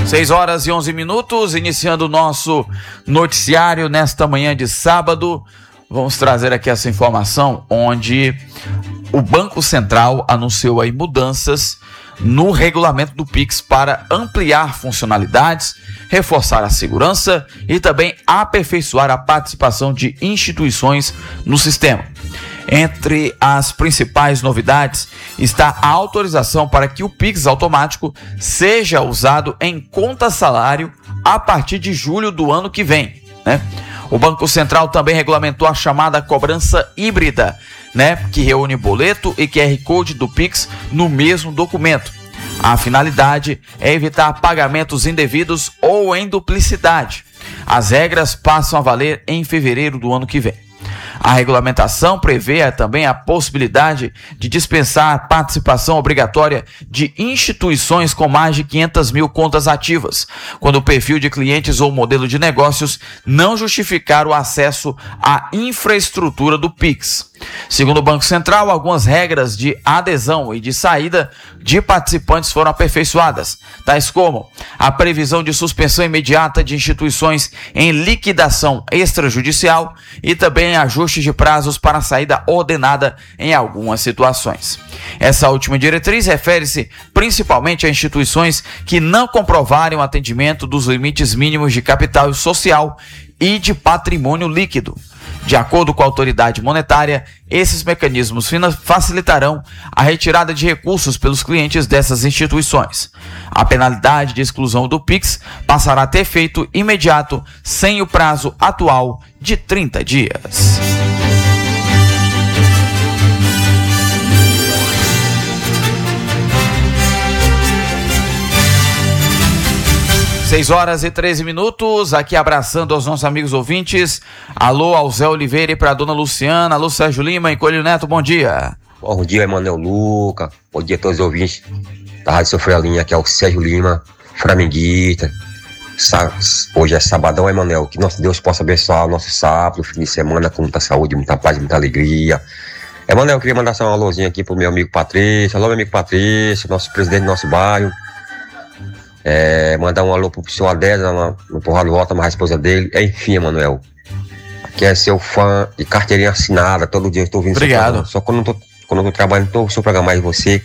6h11, iniciando o nosso noticiário nesta manhã de sábado. Vamos trazer aqui essa informação onde o Banco Central anunciou aí mudanças no regulamento do Pix para ampliar funcionalidades, reforçar a segurança e também aperfeiçoar a participação de instituições no sistema. Entre as principais novidades está a autorização para que o Pix automático seja usado em conta salário a partir de julho do ano que vem, né? O Banco Central também regulamentou a chamada cobrança híbrida, né, que reúne boleto e QR Code do Pix no mesmo documento. A finalidade é evitar pagamentos indevidos ou em duplicidade. As regras passam a valer em fevereiro do ano que vem. A regulamentação prevê também a possibilidade de dispensar a participação obrigatória de instituições com mais de 500 mil contas ativas, quando o perfil de clientes ou modelo de negócios não justificar o acesso à infraestrutura do Pix. Segundo o Banco Central, algumas regras de adesão e de saída de participantes foram aperfeiçoadas, tais como a previsão de suspensão imediata de instituições em liquidação extrajudicial e também ajustes de prazos para saída ordenada em algumas situações. Essa última diretriz refere-se principalmente a instituições que não comprovarem o atendimento dos limites mínimos de capital social e de patrimônio líquido. De acordo com a autoridade monetária, esses mecanismos facilitarão a retirada de recursos pelos clientes dessas instituições. A penalidade de exclusão do Pix passará a ter efeito imediato, sem o prazo atual de 30 dias. Seis horas e 13 minutos, aqui abraçando aos nossos amigos ouvintes. Alô, ao Zé Oliveira e para a dona Luciana. Alô, Sérgio Lima e Coelho Neto, bom dia. Bom dia, Emanuel Luca. Bom dia a todos os ouvintes da Rádio Sofrelinha, aqui é o Sérgio Lima, flamenguista. Hoje é sabadão, Emanuel. Que nosso Deus possa abençoar o nosso sábado, fim de semana, com muita saúde, muita paz, muita alegria. Emanuel, eu queria mandar só um alôzinho aqui pro meu amigo Patrício. Alô, meu amigo Patrício, nosso presidente do nosso bairro. Mandar um alô pro senhor Adélia no Porrado Volta, mas a esposa dele. Enfim, Emanuel, aqui é seu fã de carteirinha assinada, todo dia eu estou ouvindo. Obrigado. Só quando eu tô trabalhando, estou o seu programa mais você.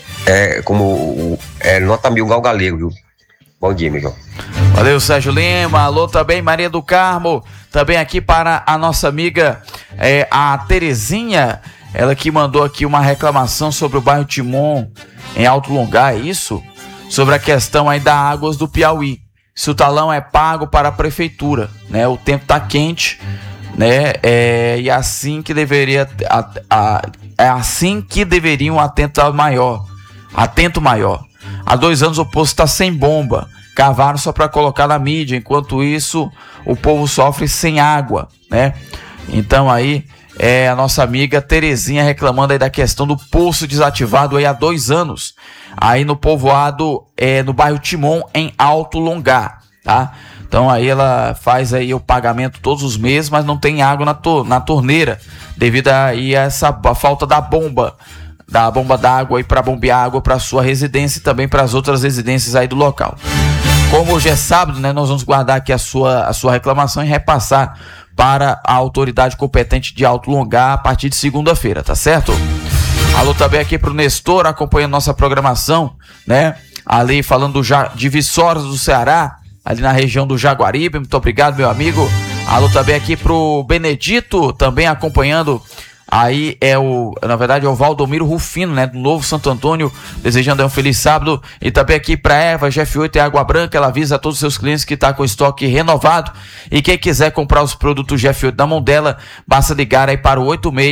Nota 1000 Gal Galego, viu? Bom dia, meu irmão. Valeu, Sérgio Lima. Alô também, Maria do Carmo. Também aqui para a nossa amiga, a Terezinha. Ela que mandou aqui uma reclamação sobre o bairro Timon, em Alto Longar, é isso? Sobre a questão aí das águas do Piauí. Se o talão é pago para a prefeitura, né? O tempo tá quente, né? E assim que deveria, é assim que deveriam atento maior. Há 2 anos o poço está sem bomba. Cavaram só para colocar na mídia. Enquanto isso, o povo sofre sem água, né? Então aí a nossa amiga Terezinha reclamando aí da questão do poço desativado aí há 2 anos. Aí no povoado, no bairro Timon, em Alto Longar, tá? Então aí ela faz aí o pagamento todos os meses, mas não tem água na torneira, devido aí a essa falta da bomba d'água aí para bombear água para sua residência e também para as outras residências aí do local. Como hoje é sábado, né, nós vamos guardar aqui a sua reclamação e repassar para a autoridade competente de Alto Longar a partir de segunda-feira, tá certo? Alô também aqui pro Nestor, acompanhando nossa programação, né? Ali falando de Viçosa do Ceará, ali na região do Jaguaribe. Muito obrigado, meu amigo. Alô também aqui pro Benedito, também acompanhando. Aí na verdade é o Valdomiro Rufino, né, do Novo Santo Antônio, desejando um feliz sábado. E também aqui para Eva, GF8 e Água Branca, ela avisa a todos os seus clientes que está com o estoque renovado. E quem quiser comprar os produtos GF8 na mão dela, basta ligar aí para o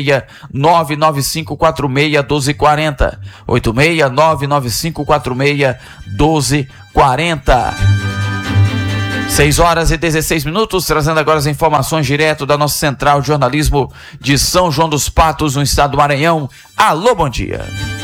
86995461240. 86995461240. 6h16, trazendo agora as informações direto da nossa central de jornalismo de São João dos Patos, no estado do Maranhão. Alô, bom dia.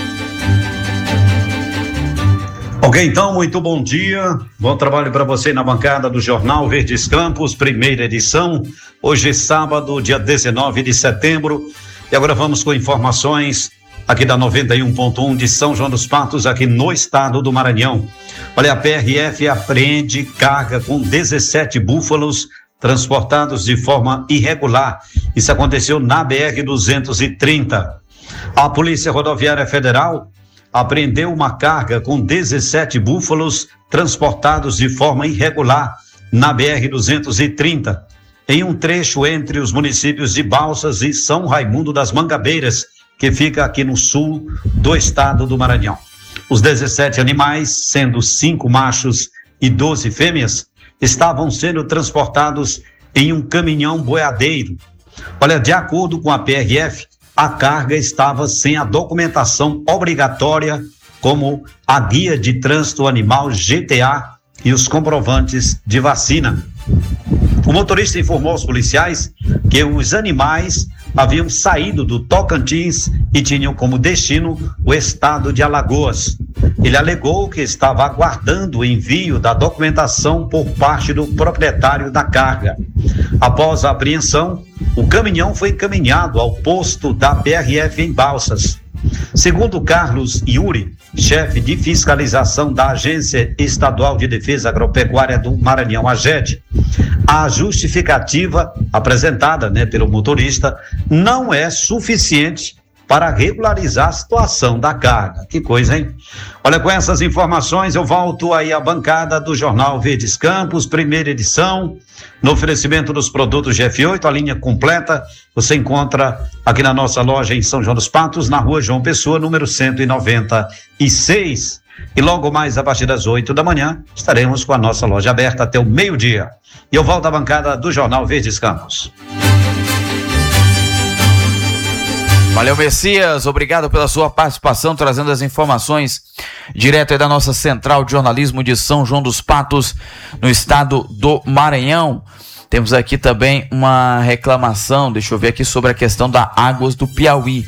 Ok, então, muito bom dia. Bom trabalho para você na bancada do Jornal Verdes Campos, primeira edição. Hoje é sábado, dia 19 de setembro. E agora vamos com informações aqui da 91.1 de São João dos Patos, aqui no estado do Maranhão. Olha, a PRF apreende carga com 17 búfalos transportados de forma irregular. Isso aconteceu na BR-230. A Polícia Rodoviária Federal apreendeu uma carga com 17 búfalos transportados de forma irregular na BR-230, em um trecho entre os municípios de Balsas e São Raimundo das Mangabeiras, que fica aqui no sul do estado do Maranhão. Os 17 animais, sendo 5 machos e 12 fêmeas, estavam sendo transportados em um caminhão boiadeiro. Olha, de acordo com a PRF, a carga estava sem a documentação obrigatória, como a guia de trânsito animal GTA e os comprovantes de vacina. O motorista informou aos policiais que os animais haviam saído do Tocantins e tinham como destino o estado de Alagoas. Ele alegou que estava aguardando o envio da documentação por parte do proprietário da carga. Após a apreensão, o caminhão foi encaminhado ao posto da PRF em Balsas. Segundo Carlos Yuri, chefe de fiscalização da Agência Estadual de Defesa Agropecuária do Maranhão, AGED, a justificativa apresentada, pelo motorista não é suficiente para regularizar a situação da carga. Que coisa, hein? Olha, com essas informações eu volto aí à bancada do Jornal Verdes Campos, primeira edição, no oferecimento dos produtos GF8, a linha completa, você encontra aqui na nossa loja em São João dos Patos, na rua João Pessoa, número 196. E logo mais, a partir das 8 da manhã, estaremos com a nossa loja aberta até o meio-dia. E eu volto à bancada do Jornal Verdes Campos. Valeu, Messias, obrigado pela sua participação, trazendo as informações direto aí da nossa central de jornalismo de São João dos Patos, no estado do Maranhão. Temos aqui também uma reclamação, deixa eu ver aqui, sobre a questão da Águas do Piauí,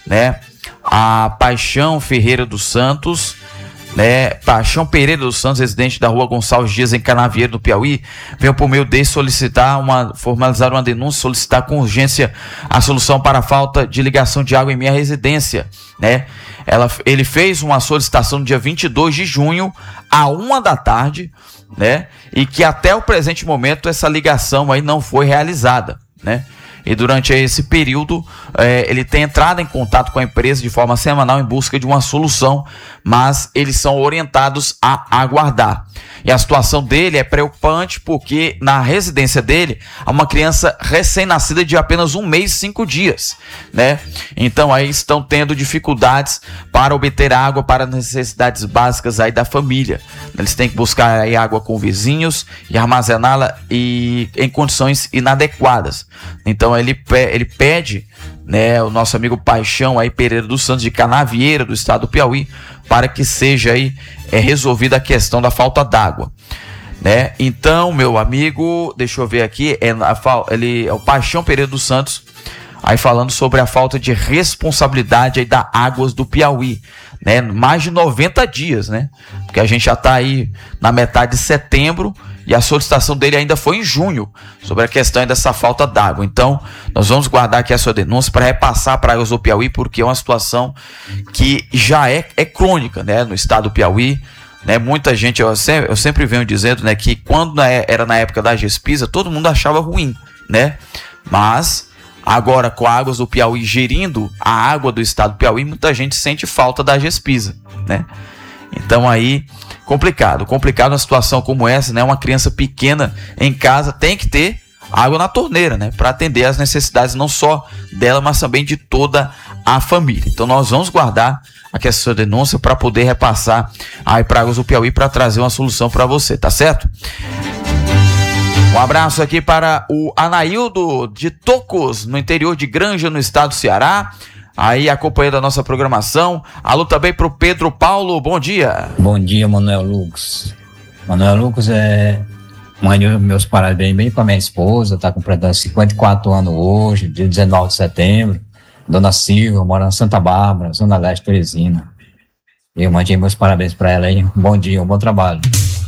A Paixão Ferreira dos Santos, Paixão Pereira dos Santos, residente da rua Gonçalves Dias, em Canavieiro, no Piauí, veio por meio dele formalizar uma denúncia, solicitar com urgência a solução para a falta de ligação de água em minha residência, Ele fez uma solicitação no dia 22 de junho, à 1 da tarde, e que até o presente momento essa ligação aí não foi realizada, E durante esse período, ele tem entrado em contato com a empresa de forma semanal em busca de uma solução, mas eles são orientados a aguardar. E a situação dele é preocupante porque na residência dele há uma criança recém-nascida de apenas 1 mês e 5 dias, Então aí estão tendo dificuldades para obter água para necessidades básicas aí da família. Eles têm que buscar aí água com vizinhos e armazená-la em condições inadequadas. Então ele pede, o nosso amigo Paixão aí Pereira dos Santos, de Canavieira, do estado do Piauí, para que seja aí resolvida a questão da falta d'água, Então, meu amigo, deixa eu ver aqui, ele é o Paixão Pereira dos Santos, aí falando sobre a falta de responsabilidade aí da Águas do Piauí, mais de 90 dias, Porque a gente já está aí na metade de setembro e a solicitação dele ainda foi em junho, sobre a questão dessa falta d'água. Então, nós vamos guardar aqui a sua denúncia para repassar para Águas do Piauí, porque é uma situação que já é crônica, no estado do Piauí, Muita gente, eu sempre venho dizendo, que quando era na época da Gespisa, todo mundo achava ruim, Mas agora, com a Águas do Piauí gerindo a água do estado do Piauí, muita gente sente falta da Gespisa, Então aí, complicado uma situação como essa, Uma criança pequena em casa tem que ter água na torneira, para atender as necessidades não só dela, mas também de toda a família. Então nós vamos guardar aqui essa sua denúncia para poder repassar aí para Águas do Piauí para trazer uma solução para você, tá certo? Um abraço aqui para o Anaildo de Tocos, no interior de Granja, no estado do Ceará, aí acompanhando a nossa programação. Alô também para o Pedro Paulo, bom dia. Bom dia, Manuel Lucas. Manuel Lucas mande meus parabéns bem para minha esposa, tá completando 54 anos hoje, dia 19 de setembro. Dona Silva, mora na Santa Bárbara, Zona Leste, Teresina. Eu mandei meus parabéns para ela aí. Bom dia, um bom trabalho.